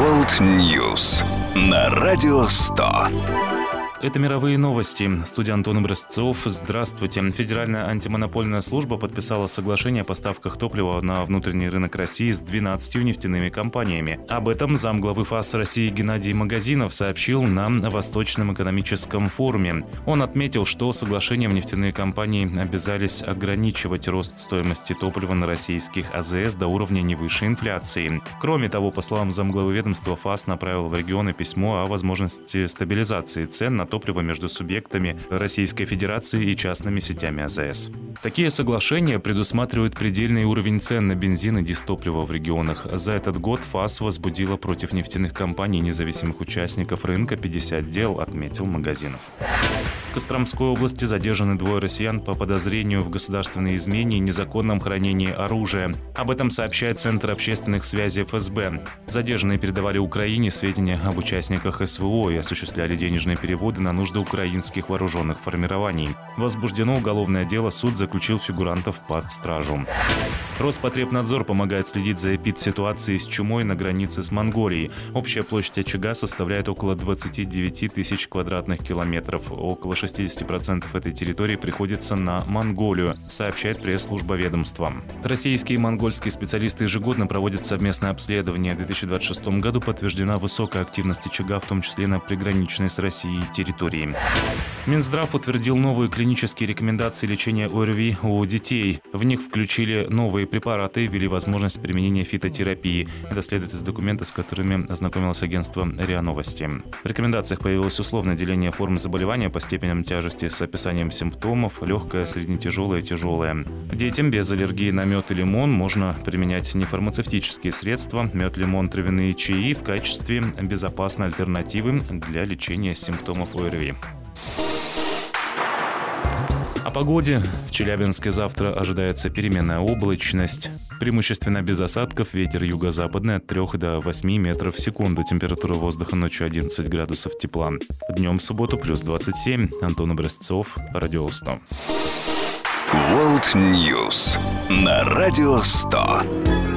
World News на Радио 100. Это мировые новости. Студия Антон Образцов. Здравствуйте. Федеральная антимонопольная служба подписала соглашение о поставках топлива на внутренний рынок России с 12 нефтяными компаниями. Об этом замглавы ФАС России Геннадий Магазинов сообщил на Восточном экономическом форуме. Он отметил, что соглашением нефтяные компании обязались ограничивать рост стоимости топлива на российских АЗС до уровня не выше инфляции. Кроме того, по словам замглавы ведомства, ФАС направил в регионы письмо о возможности стабилизации цен на топливо между субъектами Российской Федерации и частными сетями АЗС. Такие соглашения предусматривают предельный уровень цен на бензин и дизтопливо в регионах. За этот год ФАС возбудила против нефтяных компаний и независимых участников рынка 50 дел, отметил Магазинов. В Костромской области задержаны 2 россиян по подозрению в государственной измене и незаконном хранении оружия. Об этом сообщает Центр общественных связей ФСБ. Задержанные передавали Украине сведения об участниках СВО и осуществляли денежные переводы на нужды украинских вооруженных формирований. Возбуждено уголовное дело, суд заключил фигурантов под стражу. Роспотребнадзор помогает следить за эпидситуацией с чумой на границе с Монголией. Общая площадь очага составляет около 29 тысяч квадратных километров. Около 60% этой территории приходится на Монголию, сообщает пресс-служба ведомства. Российские и монгольские специалисты ежегодно проводят совместное обследование. В 2026 году подтверждена высокая активность очага, в том числе на приграничной с Россией территории. Минздрав утвердил новые клинические рекомендации лечения ОРВИ у детей. В них включили новые препараты, ввели возможность применения фитотерапии. Это следует из документа, с которыми ознакомилось агентство РИА Новости. В рекомендациях появилось условное деление форм заболевания по степеням тяжести с описанием симптомов: легкое, среднетяжелое, тяжелое. Детям без аллергии на мед и лимон можно применять нефармацевтические средства, мед, лимон, травяные чаи в качестве безопасной альтернативы для лечения симптомов ОРВИ. О погоде. В Челябинске завтра ожидается переменная облачность. Преимущественно без осадков, ветер юго-западный от 3 до 8 метров в секунду. Температура воздуха ночью 11 градусов тепла. Днем в субботу плюс 27. Антон Образцов, Радио 100. World News на Радио 100.